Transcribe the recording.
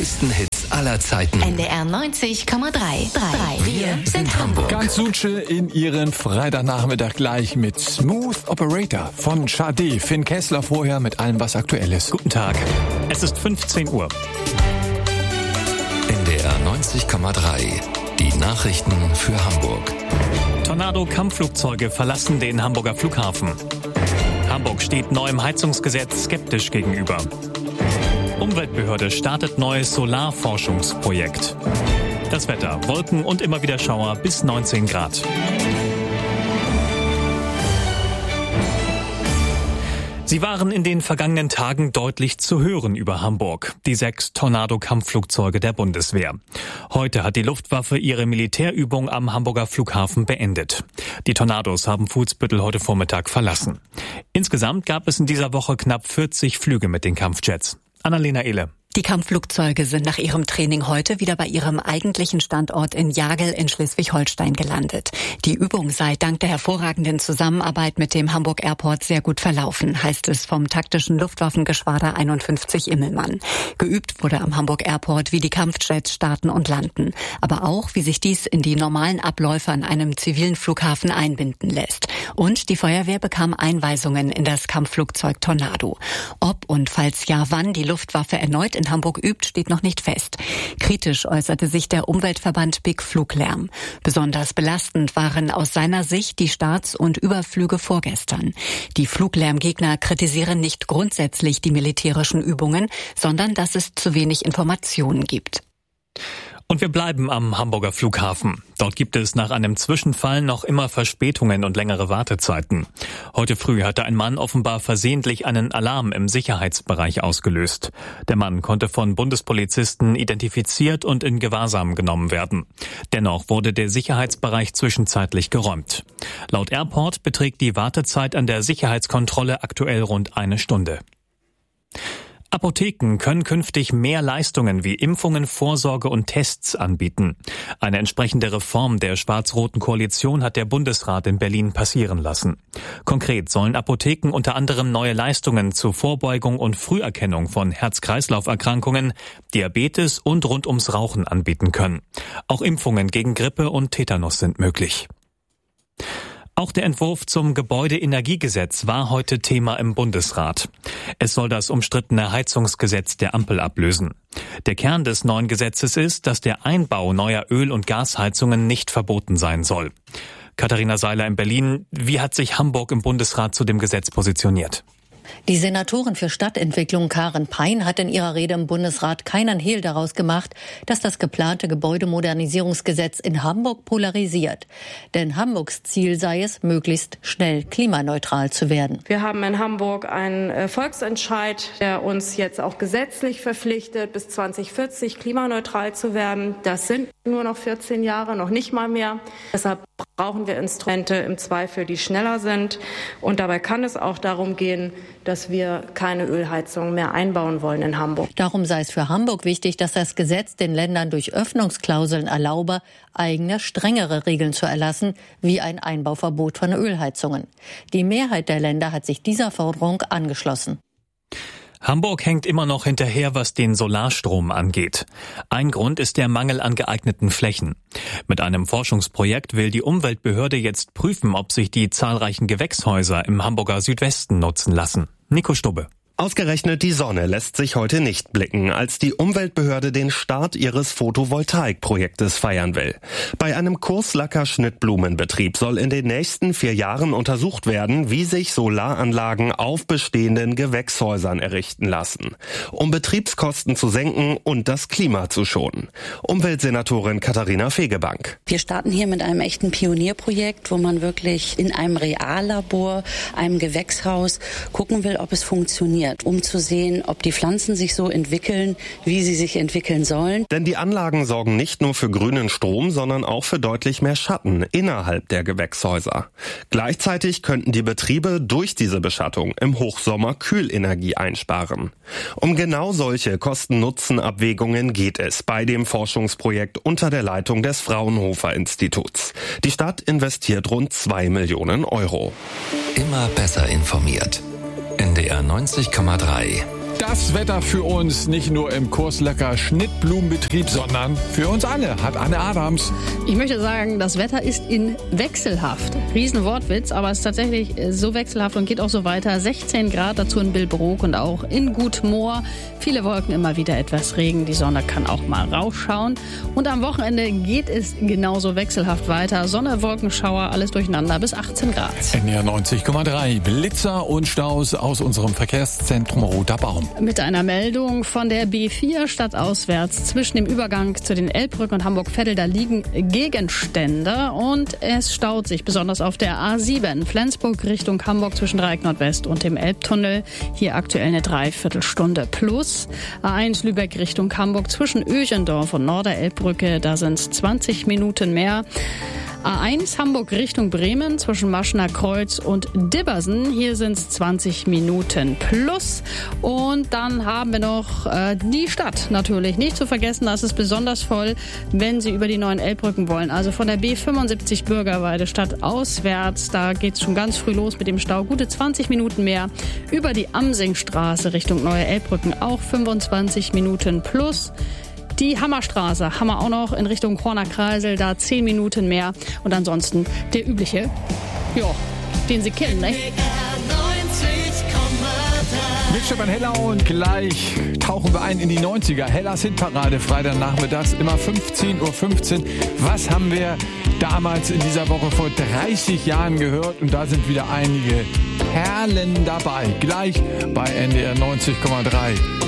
größten Hits aller Zeiten. NDR 90,3. Wir sind Hamburg. Ganz Suche in ihren Freitagnachmittag gleich mit Smooth Operator von Sade. Finn Kessler vorher mit allem, was aktuell ist. Guten Tag. Es ist 15 Uhr. NDR 90,3. Die Nachrichten für Hamburg. Tornado-Kampfflugzeuge verlassen den Hamburger Flughafen. Hamburg steht neuem Heizungsgesetz skeptisch gegenüber. Umweltbehörde startet neues Solarforschungsprojekt. Das Wetter, Wolken und immer wieder Schauer bis 19 Grad. Sie waren in den vergangenen Tagen deutlich zu hören über Hamburg, die 6 Tornado-Kampfflugzeuge der Bundeswehr. Heute hat die Luftwaffe ihre Militärübung am Hamburger Flughafen beendet. Die Tornados haben Fuhlsbüttel heute Vormittag verlassen. Insgesamt gab es in dieser Woche knapp 40 Flüge mit den Kampfjets. Annalena Ehle. Die Kampfflugzeuge sind nach ihrem Training heute wieder bei ihrem eigentlichen Standort in Jagel in Schleswig-Holstein gelandet. Die Übung sei dank der hervorragenden Zusammenarbeit mit dem Hamburg Airport sehr gut verlaufen, heißt es vom taktischen Luftwaffengeschwader 51 Immelmann. Geübt wurde am Hamburg Airport, wie die Kampfjets starten und landen, aber auch, wie sich dies in die normalen Abläufe an einem zivilen Flughafen einbinden lässt. Und die Feuerwehr bekam Einweisungen in das Kampfflugzeug Tornado. Ob und falls ja wann die Luftwaffe erneut in Hamburg übt, steht noch nicht fest. Kritisch äußerte sich der Umweltverband Big Fluglärm. Besonders belastend waren aus seiner Sicht die Starts und Überflüge vorgestern. Die Fluglärmgegner kritisieren nicht grundsätzlich die militärischen Übungen, sondern dass es zu wenig Informationen gibt. Und wir bleiben am Hamburger Flughafen. Dort gibt es nach einem Zwischenfall noch immer Verspätungen und längere Wartezeiten. Heute früh hatte ein Mann offenbar versehentlich einen Alarm im Sicherheitsbereich ausgelöst. Der Mann konnte von Bundespolizisten identifiziert und in Gewahrsam genommen werden. Dennoch wurde der Sicherheitsbereich zwischenzeitlich geräumt. Laut Airport beträgt die Wartezeit an der Sicherheitskontrolle aktuell rund 1 Stunde. Apotheken können künftig mehr Leistungen wie Impfungen, Vorsorge und Tests anbieten. Eine entsprechende Reform der schwarz-roten Koalition hat der Bundesrat in Berlin passieren lassen. Konkret sollen Apotheken unter anderem neue Leistungen zur Vorbeugung und Früherkennung von Herz-Kreislauf-Erkrankungen, Diabetes und rund ums Rauchen anbieten können. Auch Impfungen gegen Grippe und Tetanus sind möglich. Auch der Entwurf zum Gebäudeenergiegesetz war heute Thema im Bundesrat. Es soll das umstrittene Heizungsgesetz der Ampel ablösen. Der Kern des neuen Gesetzes ist, dass der Einbau neuer Öl- und Gasheizungen nicht verboten sein soll. Katharina Seiler in Berlin, wie hat sich Hamburg im Bundesrat zu dem Gesetz positioniert? Die Senatorin für Stadtentwicklung Karen Pein hat in ihrer Rede im Bundesrat keinen Hehl daraus gemacht, dass das geplante Gebäudemodernisierungsgesetz in Hamburg polarisiert. Denn Hamburgs Ziel sei es, möglichst schnell klimaneutral zu werden. Wir haben in Hamburg einen Volksentscheid, der uns jetzt auch gesetzlich verpflichtet, bis 2040 klimaneutral zu werden. Das sind nur noch 14 Jahre, noch nicht mal mehr. Deshalb brauchen wir Instrumente im Zweifel, die schneller sind. Und dabei kann es auch darum gehen, dass wir keine Ölheizung mehr einbauen wollen in Hamburg. Darum sei es für Hamburg wichtig, dass das Gesetz den Ländern durch Öffnungsklauseln erlaube, eigene, strengere Regeln zu erlassen, wie ein Einbauverbot von Ölheizungen. Die Mehrheit der Länder hat sich dieser Forderung angeschlossen. Hamburg hängt immer noch hinterher, was den Solarstrom angeht. Ein Grund ist der Mangel an geeigneten Flächen. Mit einem Forschungsprojekt will die Umweltbehörde jetzt prüfen, ob sich die zahlreichen Gewächshäuser im Hamburger Südwesten nutzen lassen. Nico Stubbe. Ausgerechnet die Sonne lässt sich heute nicht blicken, als die Umweltbehörde den Start ihres Photovoltaikprojektes feiern will. Bei einem Kurslacker-Schnittblumenbetrieb soll in den nächsten 4 Jahren untersucht werden, wie sich Solaranlagen auf bestehenden Gewächshäusern errichten lassen, um Betriebskosten zu senken und das Klima zu schonen. Umweltsenatorin Katharina Fegebank. Wir starten hier mit einem echten Pionierprojekt, wo man wirklich in einem Reallabor, einem Gewächshaus gucken will, ob es funktioniert, um zu sehen, ob die Pflanzen sich so entwickeln, wie sie sich entwickeln sollen. Denn die Anlagen sorgen nicht nur für grünen Strom, sondern auch für deutlich mehr Schatten innerhalb der Gewächshäuser. Gleichzeitig könnten die Betriebe durch diese Beschattung im Hochsommer Kühlenergie einsparen. Um genau solche Kosten-Nutzen-Abwägungen geht es bei dem Forschungsprojekt unter der Leitung des Fraunhofer Instituts. Die Stadt investiert rund 2 Millionen Euro. Immer besser informiert. NDR 90,3. Das Wetter für uns nicht nur im Kurslacker Schnittblumenbetrieb, sondern für uns alle, hat Anne Adams. Ich möchte sagen, das Wetter ist in wechselhaft. Riesenwortwitz, aber es ist tatsächlich so wechselhaft und geht auch so weiter. 16 Grad, dazu in Billbrook und auch in Gutmoor. Viele Wolken, immer wieder etwas Regen. Die Sonne kann auch mal rausschauen. Und am Wochenende geht es genauso wechselhaft weiter. Sonne, Wolkenschauer, alles durcheinander bis 18 Grad. NDR 90,3. Blitzer und Staus aus unserem Verkehrszentrum Roter Baum. Mit einer Meldung von der B4 stadtauswärts zwischen dem Übergang zu den Elbbrücken und Hamburg-Veddel. Da liegen Gegenstände und es staut sich besonders auf der A7 Flensburg Richtung Hamburg zwischen Dreieck Nordwest und dem Elbtunnel. Hier aktuell eine Dreiviertelstunde plus. A1 Lübeck Richtung Hamburg zwischen Öchendorf und Norderelbbrücke. Da sind es 20 Minuten mehr. A1 Hamburg Richtung Bremen zwischen Maschener Kreuz und Dibbersen. Hier sind es 20 Minuten plus. Und dann haben wir noch die Stadt natürlich. Nicht zu vergessen, das ist besonders voll, wenn Sie über die neuen Elbbrücken wollen. Also von der B75 Bürgerweide stadtauswärts. Da geht es schon ganz früh los mit dem Stau. Gute 20 Minuten mehr. Über die Amsingstraße Richtung Neue Elbbrücken auch 25 Minuten plus. Die Hammerstraße haben wir auch noch in Richtung Horner Kreisel, da 10 Minuten mehr. Und ansonsten der übliche, den Sie kennen, ne? Mit Stefan Heller und gleich tauchen wir ein in die 90er. Hellers Hitparade, Freitagnachmittags, immer 15:15 Uhr. Was haben wir damals in dieser Woche vor 30 Jahren gehört? Und da sind wieder einige Perlen dabei. Gleich bei NDR 90,3.